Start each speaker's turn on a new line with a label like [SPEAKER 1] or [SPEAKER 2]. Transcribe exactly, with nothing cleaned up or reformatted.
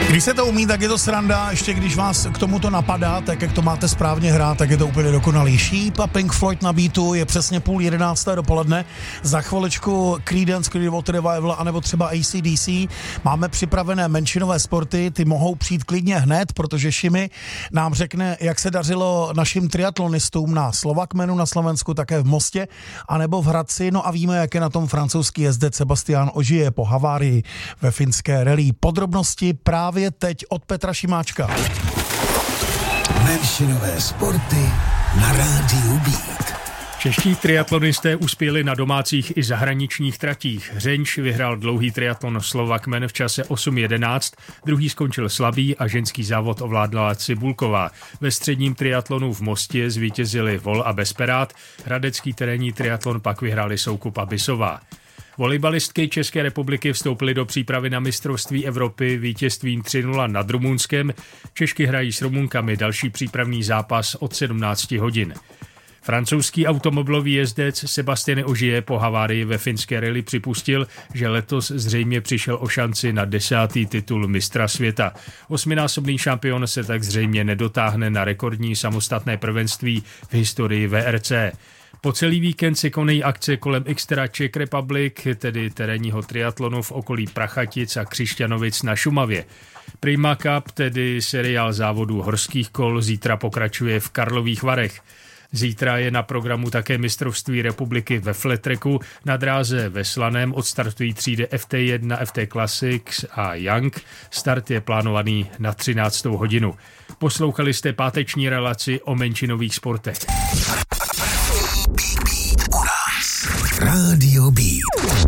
[SPEAKER 1] Když se to umí, tak je to sranda, ještě když vás k tomuto napadá, tak jak to máte správně hrát, tak je to úplně dokonalý. Sheep a Pink Floyd na beatu, je přesně půl jedenácté dopoledne, za chviličku Creedence Clearwater Revival anebo třeba A C D C. Máme připravené menšinové sporty, ty mohou přijít klidně hned, protože Šimi nám řekne, jak se dařilo našim triatlonistům na Slovakmenu na Slovensku, také v Mostě, anebo v Hradci, no a víme, jak je na tom francouzský jezdec Sebastian Ogier po havárii ve finské rally. Podrobnosti právě teď od Petra Šimáčka.
[SPEAKER 2] Menšinové sporty na rádiu Beat.
[SPEAKER 3] Čeští triatlonisté uspěli na domácích i zahraničních tratích. Hřenč vyhrál dlouhý triatlon Slovakmen v čase osm jedenáct, druhý skončil slabý a ženský závod ovládla Cibulková. Ve středním triatlonu v Mostě zvítězili Vol a Besperát, hradecký terénní triatlon pak vyhráli Soukup a Bisová. Volejbalistky České republiky vstoupily do přípravy na mistrovství Evropy vítězstvím tři nula nad Rumunskem. Češky hrají s Rumunkami další přípravný zápas od sedmnáct hodin. Francouzský automobilový jezdec Sébastien Ogier po havárii ve finské rally připustil, že letos zřejmě přišel o šanci na desátý titul mistra světa. Osminásobný šampion se tak zřejmě nedotáhne na rekordní samostatné prvenství v historii V R C. Po celý víkend se konají akce kolem Xterra Czech Republic, tedy terénního triatlonu v okolí Prachatic a Křišťanovic na Šumavě. Prima Cup, tedy seriál závodů horských kol, zítra pokračuje v Karlových Varech. Zítra je na programu také mistrovství republiky ve flattracku. Na dráze ve Slaném odstartují třídy F T jedna, F T Classics a Young. Start je plánovaný na třináctou hodinu. Poslouchali jste páteční relaci o menšinových sportech.
[SPEAKER 2] Radio Beat.